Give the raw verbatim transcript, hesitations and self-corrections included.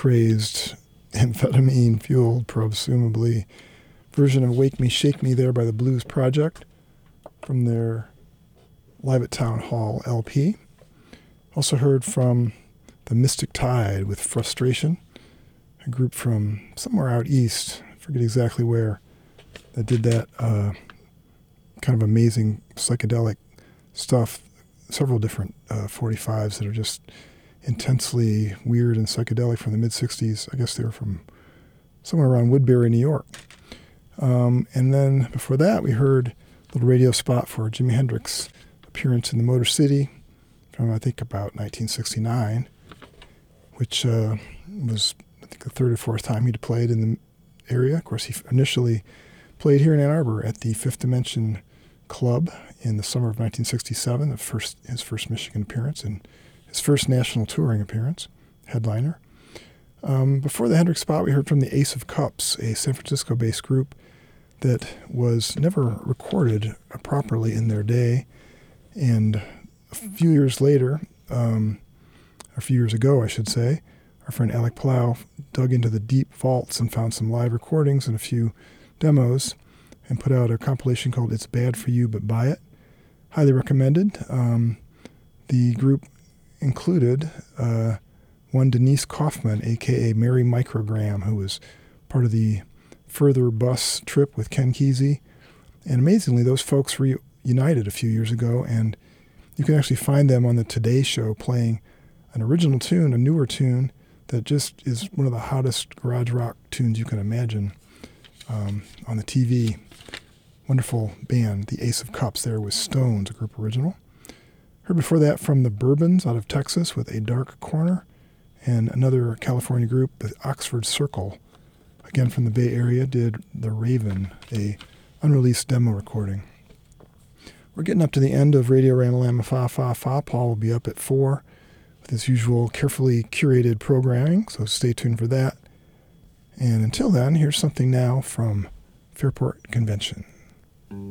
praised amphetamine-fueled, presumably, version of Wake Me, Shake Me there by the Blues Project from their Live at Town Hall L P. Also heard from the Mystic Tide with Frustration, a group from somewhere out east, I forget exactly where, that did that uh, kind of amazing psychedelic stuff, several different uh, forty-fives that are just intensely weird and psychedelic from the mid-sixties. I guess they were from somewhere around Woodbury, New York. Um, and then before that, we heard a little radio spot for Jimi Hendrix' appearance in the Motor City from, I think, about nineteen sixty-nine, which uh, was, I think, the third or fourth time he'd played in the area. Of course, he initially played here in Ann Arbor at the Fifth Dimension Club in the summer of nineteen sixty-seven, the first his first Michigan appearance and his first national touring appearance, headliner. Um, before the Hendrix spot, we heard from the Ace of Cups, a San Francisco-based group that was never recorded properly in their day. And a few years later, um, a few years ago, I should say, our friend Alec Plow dug into the deep vaults and found some live recordings and a few demos and put out a compilation called It's Bad For You, But Buy It. Highly recommended. Um, the group included uh, one Denise Kaufman, a k a. Mary Microgram, who was part of the Further bus trip with Ken Kesey. And amazingly, those folks reunited a few years ago, and you can actually find them on the Today Show playing an original tune, a newer tune, that just is one of the hottest garage rock tunes you can imagine um, on the T V. Wonderful band, the Ace of Cups there with Stones, a group original. Heard before that from the Bourbons out of Texas with A Dark Corner, and another California group, the Oxford Circle, again from the Bay Area, did The Raven, a unreleased demo recording. We're getting up to the end of Radio Ramalama Fa Fa Fa. Paul will be up at four with his usual carefully curated programming, so stay tuned for that. And until then, here's something now from Fairport Convention.